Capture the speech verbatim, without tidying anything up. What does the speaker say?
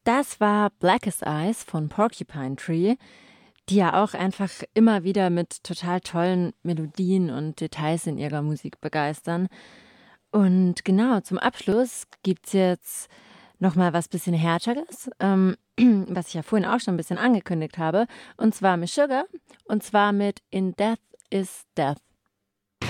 Das war Blackest Eyes von Porcupine Tree, die ja auch einfach immer wieder mit total tollen Melodien und Details in ihrer Musik begeistern. Und genau, zum Abschluss gibt's jetzt noch mal was bisschen Härteres, ähm, was ich ja vorhin auch schon ein bisschen angekündigt habe, und zwar mit Sugar, und zwar mit In Death is Death.